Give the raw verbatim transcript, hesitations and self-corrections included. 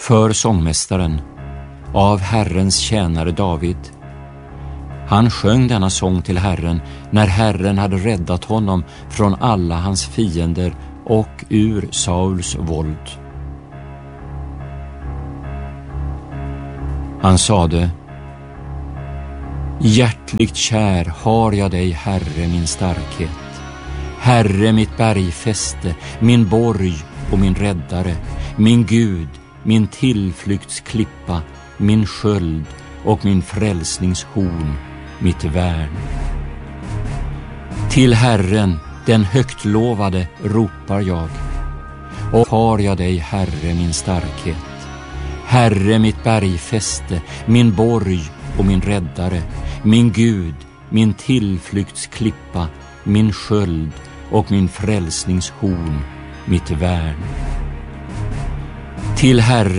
För sångmästaren, av Herrens tjänare David. Han sjöng denna sång till Herren när Herren hade räddat honom från alla hans fiender och ur Sauls våld. Han sade: hjärtligt kär har jag dig, Herre, min starkhet. Herre, mitt bergfäste, min borg och min räddare, min Gud, min tillflyktsklippa, min sköld och min frälsningshorn, mitt värn. Till Herren, den högtlovade, ropar jag, och har jag dig, Herre, min starkhet. Herre, mitt bergfäste, min borg och min räddare, min Gud, min tillflyktsklippa, min sköld och min frälsningshorn, mitt värn. Till Herren